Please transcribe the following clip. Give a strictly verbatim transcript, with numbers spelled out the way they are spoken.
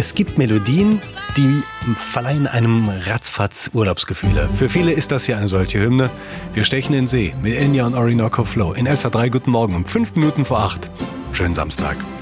Es gibt Melodien, die verleihen einem ratzfatz Urlaubsgefühle. Für viele ist das ja eine solche Hymne. Wir stechen in See mit Enya und Orinoco Flow in S R drei. Guten Morgen um fünf Minuten vor acht. Schönen Samstag.